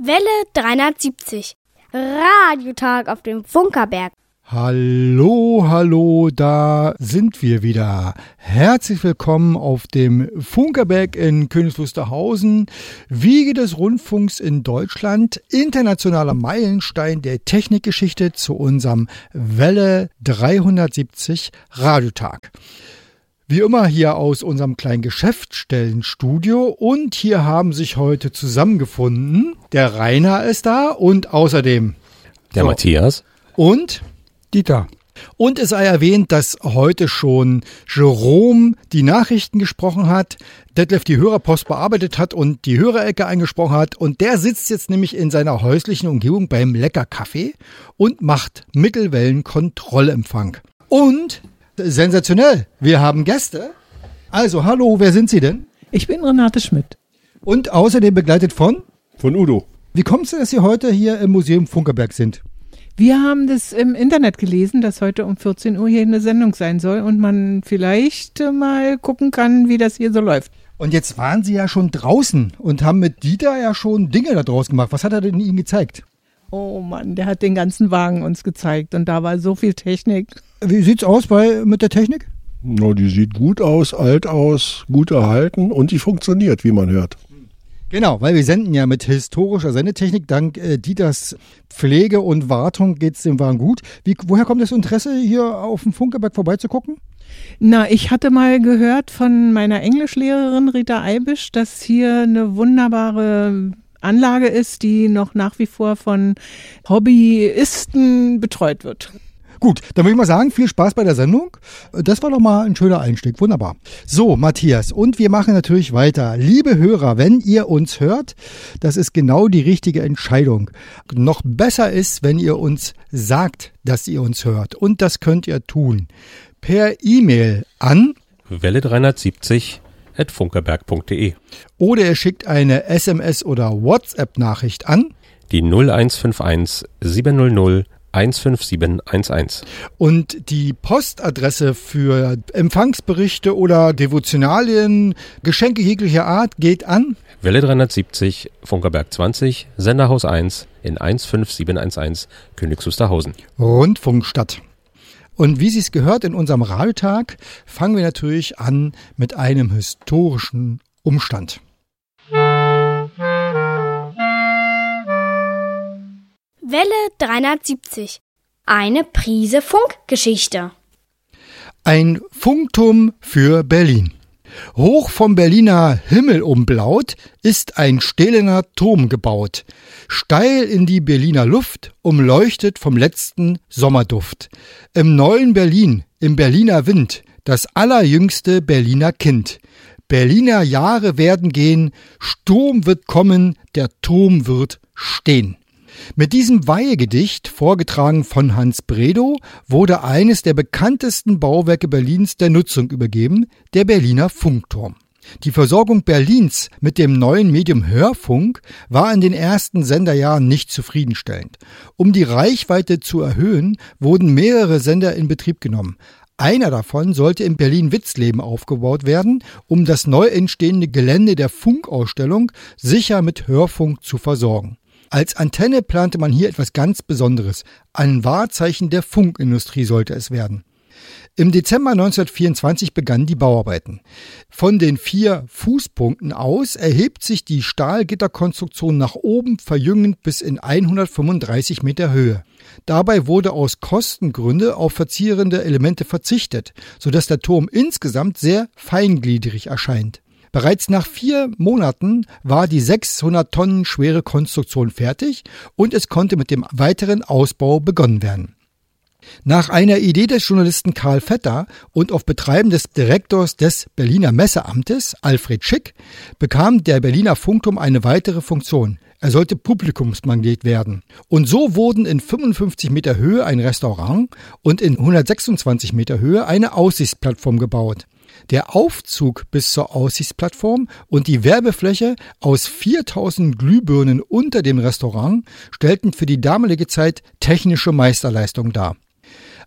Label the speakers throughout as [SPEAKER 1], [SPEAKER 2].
[SPEAKER 1] Welle 370. Radiotag auf dem Funkerberg.
[SPEAKER 2] Hallo, da sind wir wieder. Herzlich willkommen auf dem Funkerberg in Königs Wusterhausen, Wiege des Rundfunks in Deutschland, internationaler Meilenstein der Technikgeschichte zu unserem Welle 370 Radiotag. Wie immer hier aus unserem kleinen Geschäftsstellenstudio, und hier haben sich heute zusammengefunden, der Rainer ist da und außerdem
[SPEAKER 3] der Matthias
[SPEAKER 2] und Dieter. Und es sei erwähnt, dass heute schon Jerome die Nachrichten gesprochen hat, Detlef die Hörerpost bearbeitet hat und die Hörerecke eingesprochen hat. Und der sitzt jetzt nämlich in seiner häuslichen Umgebung beim Lecker-Kaffee und macht Mittelwellen-Kontrollempfang. Und sensationell, wir haben Gäste. Also, hallo, wer sind Sie denn?
[SPEAKER 4] Ich bin Renate Schmidt.
[SPEAKER 2] Und außerdem begleitet von
[SPEAKER 5] Udo.
[SPEAKER 2] Wie kommt es, dass Sie heute hier im Museum Funkerberg sind?
[SPEAKER 4] Wir haben das im Internet gelesen, dass heute um 14 Uhr hier eine Sendung sein soll und man vielleicht mal gucken kann, wie das hier so läuft.
[SPEAKER 2] Und jetzt waren Sie ja schon draußen und haben mit Dieter ja schon Dinge da draußen gemacht. Was hat er denn Ihnen gezeigt?
[SPEAKER 4] Oh Mann, der hat den ganzen Wagen uns gezeigt und da war so viel Technik.
[SPEAKER 2] Wie sieht's aus mit der Technik?
[SPEAKER 5] No, die sieht gut aus, alt aus, gut erhalten und die funktioniert, wie man hört.
[SPEAKER 2] Genau, weil wir senden ja mit historischer Sendetechnik. Dank Dieters Pflege und Wartung geht's dem Wagen gut. Woher kommt das Interesse, hier auf dem Funkerberg vorbeizugucken?
[SPEAKER 4] Na, ich hatte mal gehört von meiner Englischlehrerin Rita Eibisch, dass hier eine wunderbare Anlage ist, die noch nach wie vor von Hobbyisten betreut wird.
[SPEAKER 2] Gut, dann würde ich mal sagen, viel Spaß bei der Sendung. Das war doch mal ein schöner Einstieg, wunderbar. So, Matthias, und wir machen natürlich weiter. Liebe Hörer, wenn ihr uns hört, das ist genau die richtige Entscheidung. Noch besser ist, wenn ihr uns sagt, dass ihr uns hört. Und das könnt ihr tun per E-Mail an
[SPEAKER 3] welle370@funkerberg.de
[SPEAKER 2] oder ihr schickt eine SMS oder WhatsApp-Nachricht an
[SPEAKER 3] die 0151 700 15711.
[SPEAKER 2] Und die Postadresse für Empfangsberichte oder Devotionalien, Geschenke jeglicher Art geht an
[SPEAKER 3] Welle 370, Funkerberg 20, Senderhaus 1 in 15711, Königs Wusterhausen.
[SPEAKER 2] Rundfunkstadt. Und wie Sie es gehört in unserem Radiotag, fangen wir natürlich an mit einem historischen Umstand.
[SPEAKER 1] Welle 370. Eine Prise Funkgeschichte.
[SPEAKER 2] Ein Funkturm für Berlin. Hoch vom Berliner Himmel umblaut ist ein stählerner Turm gebaut. Steil in die Berliner Luft, umleuchtet vom letzten Sommerduft. Im neuen Berlin, im Berliner Wind, das allerjüngste Berliner Kind. Berliner Jahre werden gehen, Sturm wird kommen, der Turm wird stehen. Mit diesem Weihegedicht, vorgetragen von Hans Bredow, wurde eines der bekanntesten Bauwerke Berlins der Nutzung übergeben, der Berliner Funkturm. Die Versorgung Berlins mit dem neuen Medium Hörfunk war in den ersten Senderjahren nicht zufriedenstellend. Um die Reichweite zu erhöhen, wurden mehrere Sender in Betrieb genommen. Einer davon sollte in Berlin-Witzleben aufgebaut werden, um das neu entstehende Gelände der Funkausstellung sicher mit Hörfunk zu versorgen. Als Antenne plante man hier etwas ganz Besonderes. Ein Wahrzeichen der Funkindustrie sollte es werden. Im Dezember 1924 begannen die Bauarbeiten. Von den 4 Fußpunkten aus erhebt sich die Stahlgitterkonstruktion nach oben verjüngend bis in 135 Meter Höhe. Dabei wurde aus Kostengründen auf verzierende Elemente verzichtet, sodass der Turm insgesamt sehr feingliedrig erscheint. Bereits nach 4 Monaten war die 600 Tonnen schwere Konstruktion fertig und es konnte mit dem weiteren Ausbau begonnen werden. Nach einer Idee des Journalisten Karl Vetter und auf Betreiben des Direktors des Berliner Messeamtes, Alfred Schick, bekam der Berliner Funkturm eine weitere Funktion. Er sollte Publikumsmagnet werden. Und so wurden in 55 Meter Höhe ein Restaurant und in 126 Meter Höhe eine Aussichtsplattform gebaut. Der Aufzug bis zur Aussichtsplattform und die Werbefläche aus 4000 Glühbirnen unter dem Restaurant stellten für die damalige Zeit technische Meisterleistung dar.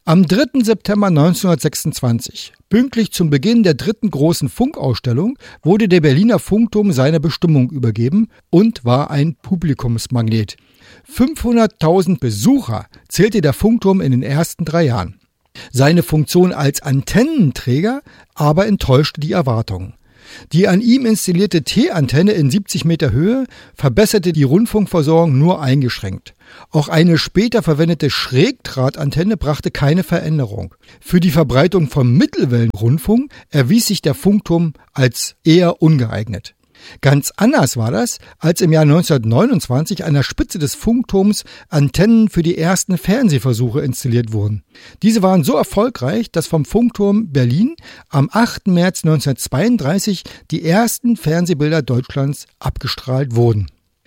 [SPEAKER 2] Am 3. September 1926, pünktlich zum Beginn der 3. großen Funkausstellung, wurde der Berliner Funkturm seiner Bestimmung übergeben und war ein Publikumsmagnet. 500.000 Besucher zählte der Funkturm in den ersten 3 Jahren. Seine Funktion als Antennenträger aber enttäuschte die Erwartungen. Die an ihm installierte T-Antenne in 70 Meter Höhe verbesserte die Rundfunkversorgung nur eingeschränkt. Auch eine später verwendete Schrägdrahtantenne brachte keine Veränderung. Für die Verbreitung von Mittelwellenrundfunk erwies sich der Funkturm als eher ungeeignet. Ganz anders war das, als im Jahr 1929 an der Spitze des Funkturms Antennen für die ersten Fernsehversuche installiert wurden. Diese waren so erfolgreich, dass vom Funkturm Berlin am 8. März 1932 die ersten Fernsehbilder Deutschlands abgestrahlt wurden.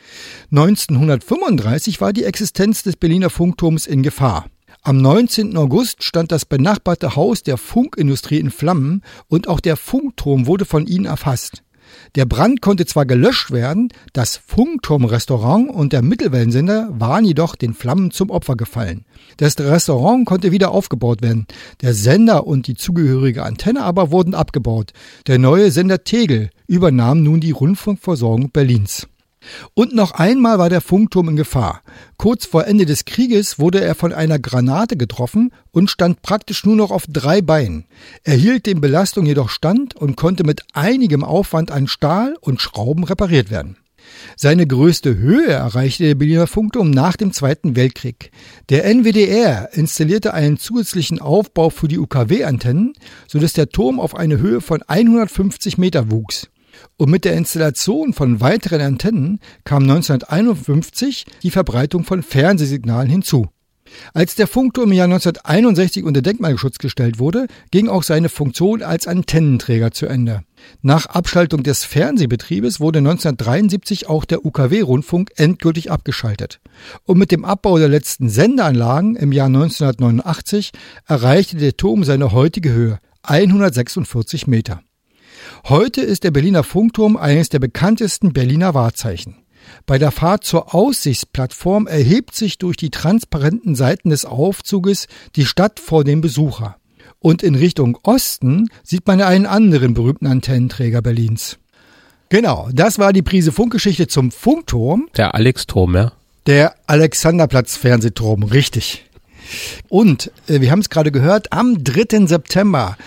[SPEAKER 2] 1935 war die Existenz des Berliner Funkturms in Gefahr. Am 19. August stand das benachbarte Haus der Funkindustrie in Flammen und auch der Funkturm wurde von ihnen erfasst. Der Brand konnte zwar gelöscht werden, das Funkturmrestaurant und der Mittelwellensender waren jedoch den Flammen zum Opfer gefallen. Das Restaurant konnte wieder aufgebaut werden, der Sender und die zugehörige Antenne aber wurden abgebaut. Der neue Sender Tegel übernahm nun die Rundfunkversorgung Berlins. Und noch einmal war der Funkturm in Gefahr. Kurz vor Ende des Krieges wurde er von einer Granate getroffen und stand praktisch nur noch auf 3 Beinen. Er hielt den Belastungen jedoch stand und konnte mit einigem Aufwand an Stahl und Schrauben repariert werden. Seine größte Höhe erreichte der Berliner Funkturm nach dem Zweiten Weltkrieg. Der NWDR installierte einen zusätzlichen Aufbau für die UKW-Antennen, sodass der Turm auf eine Höhe von 150 Meter wuchs. Und mit der Installation von weiteren Antennen kam 1951 die Verbreitung von Fernsehsignalen hinzu. Als der Funkturm im Jahr 1961 unter Denkmalschutz gestellt wurde, ging auch seine Funktion als Antennenträger zu Ende. Nach Abschaltung des Fernsehbetriebes wurde 1973 auch der UKW-Rundfunk endgültig abgeschaltet. Und mit dem Abbau der letzten Sendeanlagen im Jahr 1989 erreichte der Turm seine heutige Höhe, 146 Meter. Heute ist der Berliner Funkturm eines der bekanntesten Berliner Wahrzeichen. Bei der Fahrt zur Aussichtsplattform erhebt sich durch die transparenten Seiten des Aufzuges die Stadt vor dem Besucher. Und in Richtung Osten sieht man einen anderen berühmten Antennenträger Berlins. Genau, das war die Prise Funkgeschichte zum Funkturm.
[SPEAKER 3] Der Alex-Turm, ja? Der
[SPEAKER 2] Alexanderplatz-Fernsehturm, richtig. Und wir haben es gerade gehört, am 3. September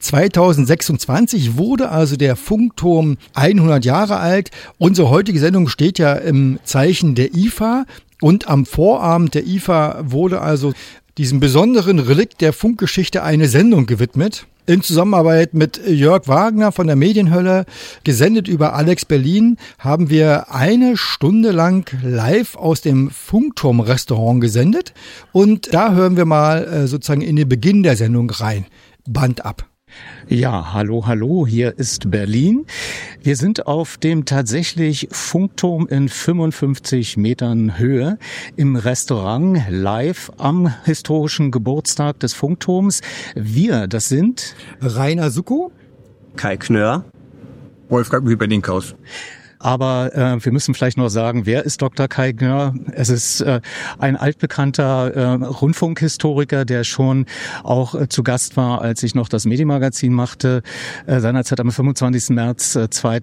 [SPEAKER 2] 2026 wurde also der Funkturm 100 Jahre alt. Unsere heutige Sendung steht ja im Zeichen der IFA und am Vorabend der IFA wurde also diesem besonderen Relikt der Funkgeschichte eine Sendung gewidmet. In Zusammenarbeit mit Jörg Wagner von der Medienhölle, gesendet über Alex Berlin, haben wir 1 Stunde lang live aus dem Funkturm-Restaurant gesendet. Und da hören wir mal sozusagen in den Beginn der Sendung rein. Band ab.
[SPEAKER 6] Ja, hallo, hier ist Berlin. Wir sind auf dem tatsächlich Funkturm in 55 Metern Höhe im Restaurant live am historischen Geburtstag des Funkturms. Wir, das sind
[SPEAKER 2] Rainer Suckow,
[SPEAKER 7] Kai Knör, Wolfgang Mühlbenninghaus.
[SPEAKER 6] Aber wir müssen vielleicht noch sagen, wer ist Dr. Kai Knör? Es ist ein altbekannter Rundfunkhistoriker, der schon auch zu Gast war, als ich noch das Medienmagazin machte, seinerzeit am 25. März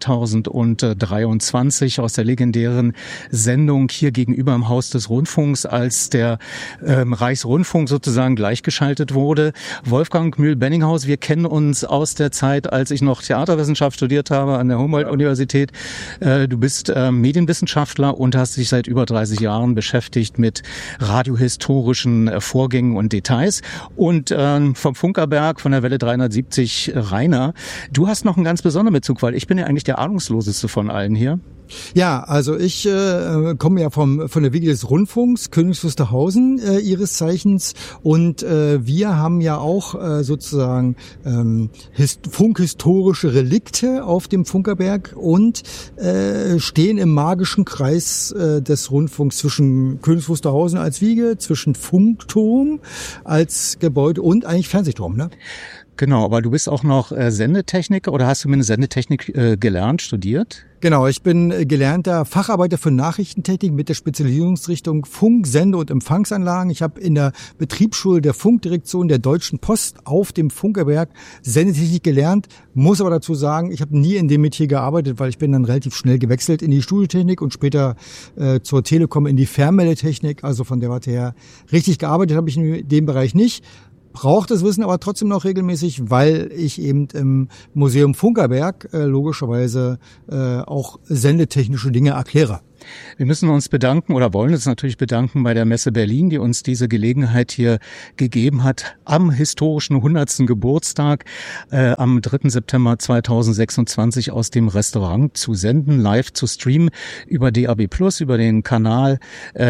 [SPEAKER 6] 2023 aus der legendären Sendung hier gegenüber im Haus des Rundfunks, als der Reichsrundfunk sozusagen gleichgeschaltet wurde. Wolfgang Mühl-Benninghaus, wir kennen uns aus der Zeit, als ich noch Theaterwissenschaft studiert habe an der Humboldt-Universität. Du bist Medienwissenschaftler und hast dich seit über 30 Jahren beschäftigt mit radiohistorischen Vorgängen und Details. Und vom Funkerberg, von der Welle 370, Rainer, du hast noch einen ganz besonderen Bezug, weil ich bin ja eigentlich der ahnungsloseste von allen hier.
[SPEAKER 2] Ja, also ich komme ja von der Wiege des Rundfunks, Königs Wusterhausen ihres Zeichens, und wir haben ja auch sozusagen funkhistorische Relikte auf dem Funkerberg und stehen im magischen Kreis des Rundfunks zwischen Königs Wusterhausen als Wiege, zwischen Funkturm als Gebäude und eigentlich Fernsehturm, ne?
[SPEAKER 6] Genau, aber du bist auch noch Sendetechniker oder hast zumindest Sendetechnik gelernt, studiert?
[SPEAKER 2] Genau, ich bin gelernter Facharbeiter für Nachrichtentechnik mit der Spezialisierungsrichtung Funk-, Sende- und Empfangsanlagen. Ich habe in der Betriebsschule der Funkdirektion der Deutschen Post auf dem Funkerberg Sendetechnik gelernt, muss aber dazu sagen, ich habe nie in dem Metier gearbeitet, weil ich bin dann relativ schnell gewechselt in die Studiotechnik und später zur Telekom in die Fernmeldetechnik. Also von der Warte her richtig gearbeitet habe ich in dem Bereich nicht. Braucht das Wissen aber trotzdem noch regelmäßig, weil ich eben im Museum Funkerberg logischerweise auch sendetechnische Dinge erkläre.
[SPEAKER 6] Wir müssen uns bedanken oder wollen uns natürlich bedanken bei der Messe Berlin, die uns diese Gelegenheit hier gegeben hat, am historischen 100. Geburtstag am 3. September 2026 aus dem Restaurant zu senden, live zu streamen über DAB+, über den Kanal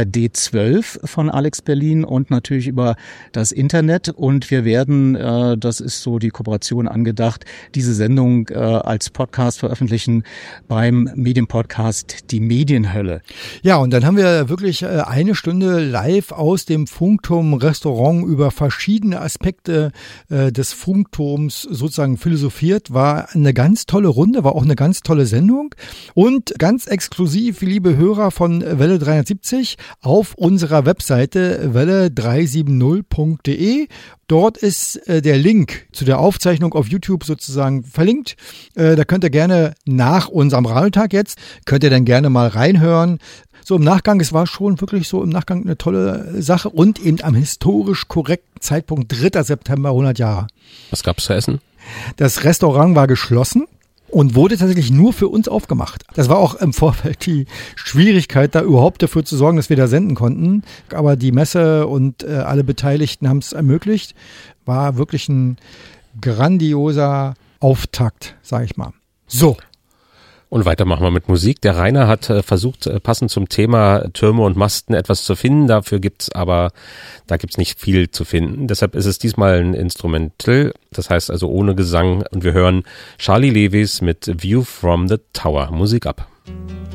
[SPEAKER 6] D12 von Alex Berlin und natürlich über das Internet. Und wir werden, das ist so die Kooperation angedacht, diese Sendung als Podcast veröffentlichen beim Medienpodcast Die Medienhölle.
[SPEAKER 2] Ja, und dann haben wir wirklich eine Stunde live aus dem Funkturm-Restaurant über verschiedene Aspekte des Funkturms sozusagen philosophiert. War eine ganz tolle Runde, war auch eine ganz tolle Sendung. Und ganz exklusiv, liebe Hörer von Welle 370, auf unserer Webseite welle370.de. Dort ist der Link zu der Aufzeichnung auf YouTube sozusagen verlinkt. Da könnt ihr gerne nach unserem Radiotag jetzt, könnt ihr dann gerne mal reinhören. So im Nachgang, es war schon wirklich so im Nachgang eine tolle Sache und eben am historisch korrekten Zeitpunkt 3. September 100 Jahre.
[SPEAKER 3] Was gab's zu essen?
[SPEAKER 2] Das Restaurant war geschlossen und wurde tatsächlich nur für uns aufgemacht. Das war auch im Vorfeld die Schwierigkeit, da überhaupt dafür zu sorgen, dass wir da senden konnten. Aber die Messe und alle Beteiligten haben es ermöglicht. War wirklich ein grandioser Auftakt, sage ich mal. So.
[SPEAKER 3] Und weiter machen wir mit Musik. Der Rainer hat versucht, passend zum Thema Türme und Masten etwas zu finden. Da gibt's nicht viel zu finden. Deshalb ist es diesmal ein Instrumental. Das heißt also ohne Gesang. Und wir hören Charlie Lewis mit View from the Tower. Musik ab.